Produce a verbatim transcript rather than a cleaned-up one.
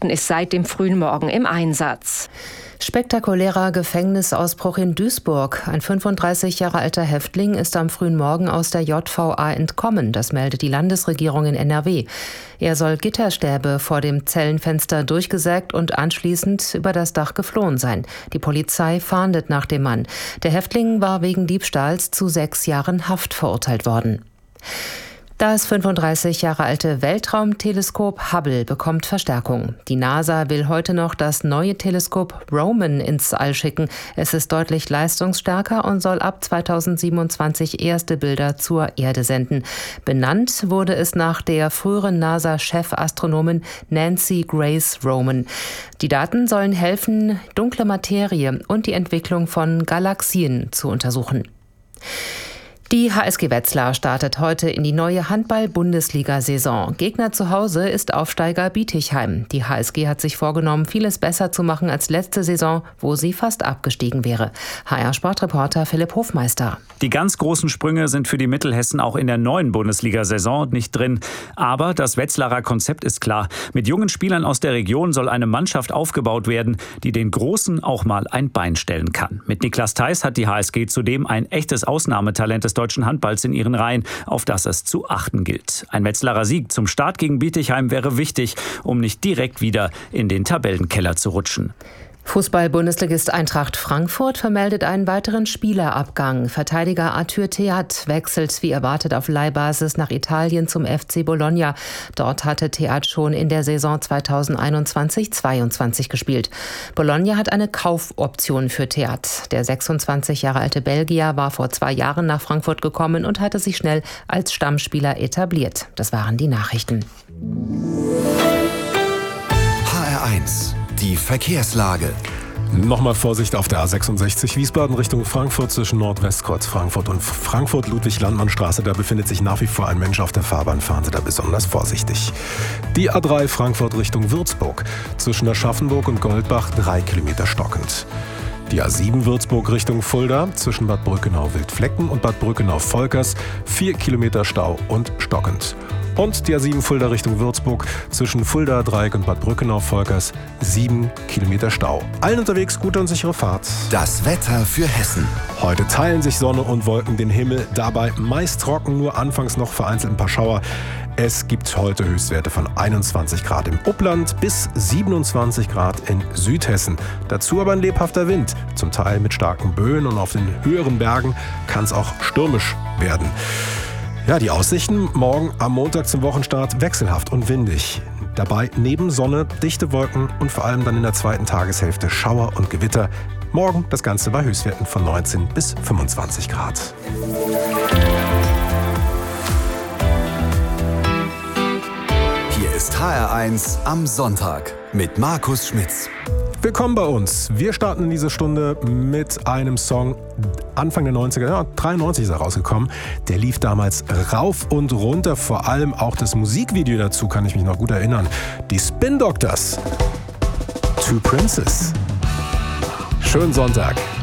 Beamten ist seit dem frühen Morgen im Einsatz. Spektakulärer Gefängnisausbruch in Duisburg. Ein fünfunddreißig Jahre alter Häftling ist am frühen Morgen aus der J V A entkommen. Das meldet die Landesregierung in N R W. Er soll Gitterstäbe vor dem Zellenfenster durchgesägt und anschließend über das Dach geflohen sein. Die Polizei fahndet nach dem Mann. Der Häftling war wegen Diebstahls zu sechs Jahren Haft verurteilt worden. Das fünfunddreißig Jahre alte Weltraumteleskop Hubble bekommt Verstärkung. Die NASA will heute noch das neue Teleskop Roman ins All schicken. Es ist deutlich leistungsstärker und soll ab zweitausendsiebenundzwanzig erste Bilder zur Erde senden. Benannt wurde es nach der früheren NASA-Chefastronomin Nancy Grace Roman. Die Daten sollen helfen, dunkle Materie und die Entwicklung von Galaxien zu untersuchen. Die H S G Wetzlar startet heute in die neue Handball-Bundesliga-Saison. Gegner zu Hause ist Aufsteiger Bietigheim. Die H S G hat sich vorgenommen, vieles besser zu machen als letzte Saison, wo sie fast abgestiegen wäre. H R-Sportreporter Philipp Hofmeister. Die ganz großen Sprünge sind für die Mittelhessen auch in der neuen Bundesliga-Saison nicht drin. Aber das Wetzlarer Konzept ist klar. Mit jungen Spielern aus der Region soll eine Mannschaft aufgebaut werden, die den Großen auch mal ein Bein stellen kann. Mit Niklas Theis hat die H S G zudem ein echtes Ausnahmetalent des deutschen Handballs in ihren Reihen, auf das es zu achten gilt. Ein Wetzlarer Sieg zum Start gegen Bietigheim wäre wichtig, um nicht direkt wieder in den Tabellenkeller zu rutschen. Fußball-Bundesligist Eintracht Frankfurt vermeldet einen weiteren Spielerabgang. Verteidiger Arthur Theat wechselt wie erwartet auf Leihbasis nach Italien zum F C Bologna. Dort hatte Theat schon in der Saison zweitausendeinundzwanzig zweiundzwanzig gespielt. Bologna hat eine Kaufoption für Theat. Der sechsundzwanzig Jahre alte Belgier war vor zwei Jahren nach Frankfurt gekommen und hatte sich schnell als Stammspieler etabliert. Das waren die Nachrichten. H R eins. Die Verkehrslage. Nochmal Vorsicht auf der A sechsundsechzig Wiesbaden Richtung Frankfurt zwischen Nordwestkreuz Frankfurt und Frankfurt-Ludwig-Landmann-Straße. Da befindet sich nach wie vor ein Mensch auf der Fahrbahn. Fahren Sie da besonders vorsichtig. Die A drei Frankfurt Richtung Würzburg. Zwischen Aschaffenburg und Goldbach drei Kilometer stockend. Die A sieben Würzburg Richtung Fulda zwischen Bad Brückenau-Wildflecken und Bad Brückenau-Volkers vier Kilometer Stau und stockend. Und die A sieben Fulda Richtung Würzburg zwischen Fulda Dreieck und Bad Brückenau-Volkers sieben Kilometer Stau. Allen unterwegs gute und sichere Fahrt. Das Wetter für Hessen. Heute teilen sich Sonne und Wolken den Himmel. Dabei meist trocken, nur anfangs noch vereinzelt ein paar Schauer. Es gibt heute Höchstwerte von einundzwanzig Grad im Upland bis siebenundzwanzig Grad in Südhessen. Dazu aber ein lebhafter Wind, zum Teil mit starken Böen, und auf den höheren Bergen kann es auch stürmisch werden. Ja, die Aussichten morgen am Montag zum Wochenstart wechselhaft und windig. Dabei neben Sonne, dichte Wolken und vor allem dann in der zweiten Tageshälfte Schauer und Gewitter. Morgen das Ganze bei Höchstwerten von neunzehn bis fünfundzwanzig Grad. Hier ist H R eins am Sonntag mit Markus Schmitz. Willkommen bei uns. Wir starten in diese Stunde mit einem Song Anfang der neunziger, ja, dreiundneunzig ist er rausgekommen. Der lief damals rauf und runter, vor allem auch das Musikvideo dazu kann ich mich noch gut erinnern. Die Spin Doctors. Two Princes. Schönen Sonntag.